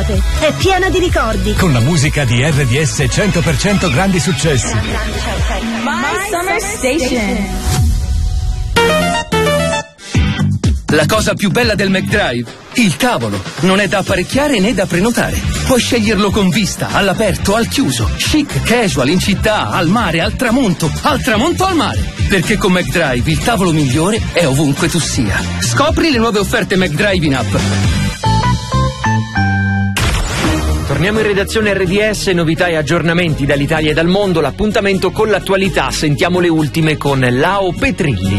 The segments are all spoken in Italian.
estate, è piena di ricordi. Con la musica di RDS 100% grandi successi. My Summer Station. La cosa più bella del McDrive? Il tavolo. Non è da apparecchiare né da prenotare. Puoi sceglierlo con vista, all'aperto, al chiuso, chic, casual, in città, al mare, al tramonto al mare. Perché con McDrive il tavolo migliore è ovunque tu sia. Scopri le nuove offerte McDrive in app. Torniamo in redazione RDS, novità e aggiornamenti dall'Italia e dal mondo, l'appuntamento con l'attualità. Sentiamo le ultime con Lao Petrilli.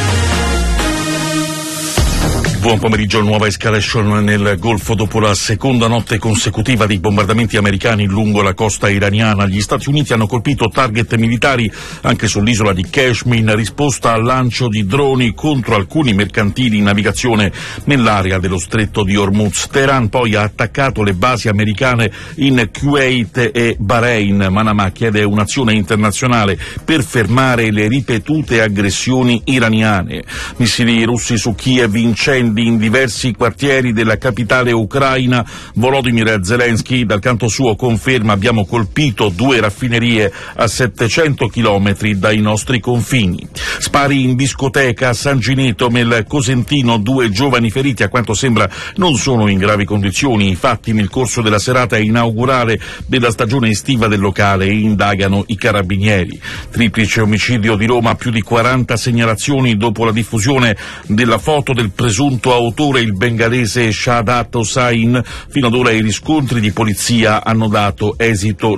Buon pomeriggio. Nuova escalation nel Golfo dopo la seconda notte consecutiva di bombardamenti americani lungo la costa iraniana. Gli Stati Uniti hanno colpito target militari anche sull'isola di Kashmir in risposta al lancio di droni contro alcuni mercantili in navigazione nell'area dello stretto di Hormuz. Teheran poi ha attaccato le basi americane in Kuwait e Bahrain. Manama chiede un'azione internazionale per fermare le ripetute aggressioni iraniane. Missili russi su Kiev, incendi in diversi quartieri della capitale ucraina. Volodymyr Zelensky dal canto suo conferma: abbiamo colpito 2 raffinerie a 700 chilometri dai nostri confini. Spari in discoteca a San Gineto nel Cosentino, 2 giovani feriti, a quanto sembra non sono in gravi condizioni. Infatti nel corso della serata inaugurale della stagione estiva del locale indagano i carabinieri. Triplice omicidio di Roma, più di 40 segnalazioni dopo la diffusione della foto del presunto autore, il bengalese Shahadat Hossain. Fino ad ora i riscontri di polizia hanno dato esito